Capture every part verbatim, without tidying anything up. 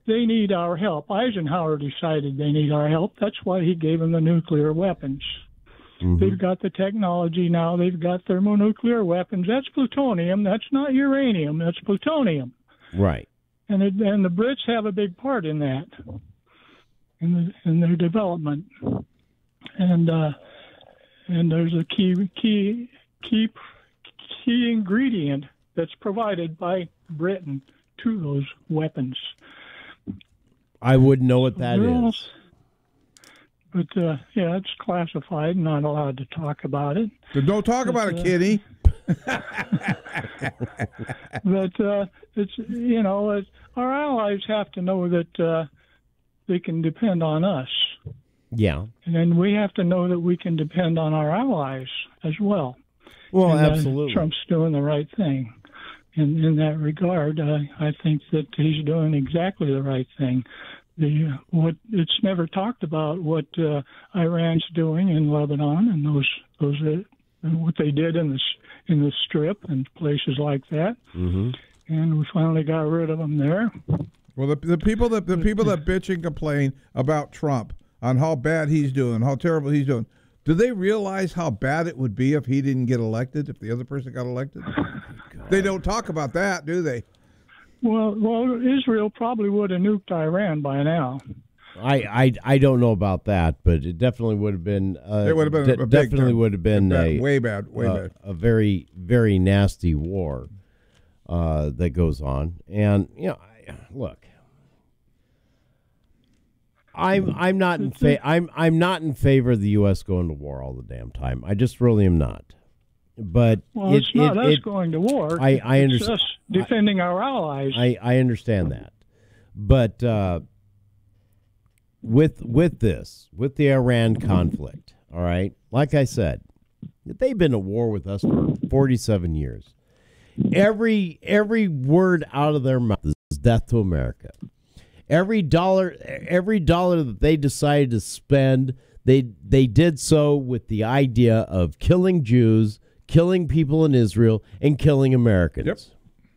they need our help. Eisenhower decided they need our help. That's why he gave them the nuclear weapons. Mm-hmm. They've got the technology now. They've got thermonuclear weapons. That's plutonium. That's not uranium. That's plutonium. Right. And it, and the Brits have a big part in that, in, the, in their development. And uh, and there's a key key key key ingredient that's provided by Britain to those weapons. I wouldn't know what that They're is. All, but, uh, yeah, it's classified, not allowed to talk about it. So don't talk but, about it, uh, Kitty. But, uh, it's, you know, it, our allies have to know that uh, they can depend on us. Yeah. And then we have to know that we can depend on our allies as well. Well, and, uh, absolutely. Trump's doing the right thing. In, in that regard, uh, I think that he's doing exactly the right thing. The uh, what it's never talked about what uh, Iran's doing in Lebanon and those those uh, what they did in the in the Strip and places like that. Mm-hmm. And we finally got rid of them there. Well, the the people that the people that bitch and complain about Trump on how bad he's doing, how terrible he's doing. Do they realize how bad it would be if he didn't get elected, if the other person got elected? They don't talk about that, do they? Well, well, Israel probably would have nuked Iran by now. I, I, I don't know about that, but it definitely would have been. Uh, It would have been de- a big definitely term. would have been bad, a way bad, way uh, bad. a very very nasty war uh, that goes on, and you know, I, look. I'm I'm not in fa- I'm I'm not in favor of the U S going to war all the damn time. I just really am not. But well, it, it's not it, us it, going to war. I, I it's understand. us defending our allies. I, I understand that, but uh, with with this with the Iran conflict, all right. Like I said, they've been at war with us for forty-seven years. Every every word out of their mouth is death to America. Every dollar, every dollar that they decided to spend, they they did so with the idea of killing Jews, killing people in Israel, and killing Americans. Yep.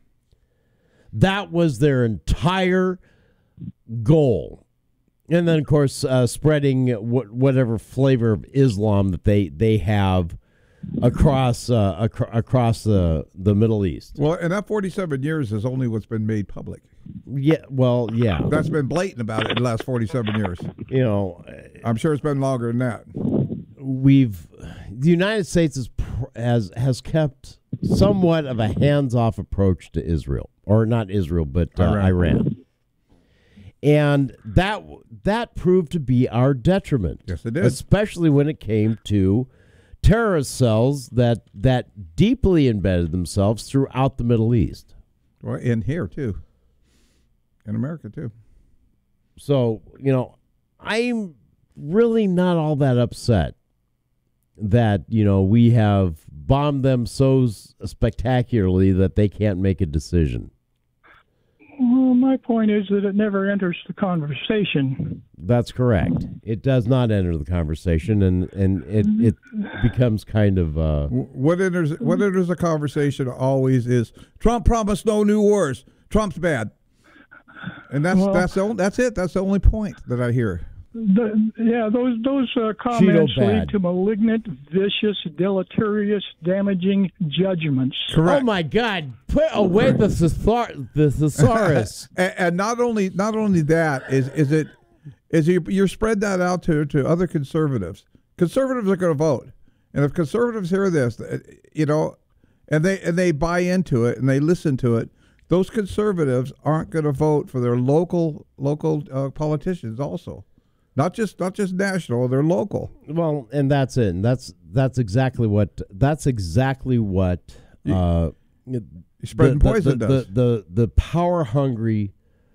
That was their entire goal. And then, of course, uh, spreading wh- whatever flavor of Islam that they, they have across uh, ac- across the, the Middle East. Well, and that forty-seven years is only what's been made public. Yeah, well, yeah. That's been blatant about it in the last forty-seven years. You know, I'm sure it's been longer than that. we've the United States has has has kept somewhat of a hands-off approach to Israel, or not Israel, but uh, Iran. Iran, and that that proved to be our detriment. Yes, it did. Especially when it came to terrorist cells that that deeply embedded themselves throughout the Middle East. Well, in here too, in America too. So you know, I'm really not all that upset that, you know, we have bombed them so spectacularly that they can't make a decision. Well, my point is that it never enters the conversation. That's correct. It does not enter the conversation, and, and it, it becomes kind of... Uh, what enters what enters the conversation always is, Trump promised no new wars. Trump's bad. And that's Well, that's the only, that's it. That's the only point that I hear. The, yeah, those those uh, comments bad. lead to malignant, vicious, deleterious, damaging judgments. oh, my God. Put away the, thesaur- the thesaurus. and, and not only not only that is is it is you you're spread that out to to other conservatives. Conservatives are going to vote, and if conservatives hear this, you know, and they and they buy into it and they listen to it, those conservatives aren't going to vote for their local local uh, politicians also. Not just not just national, they're local. Well, and that's it. And that's that's exactly what that's exactly what uh, Spreading the, the, poison the, does. The, the the power hungry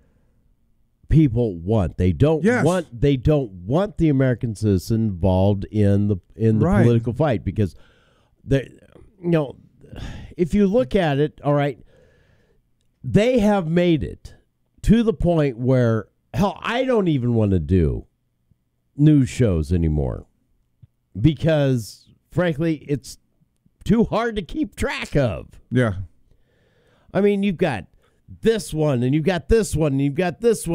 people want. They don't Yes. want they don't want the American citizen involved in the in the Right. political fight, because they, you know, if you look at it, all right, they have made it to the point where, hell, I don't even want to do news shows anymore, because frankly it's too hard to keep track of. Yeah. I mean, you've got this one and you've got this one and you've got this one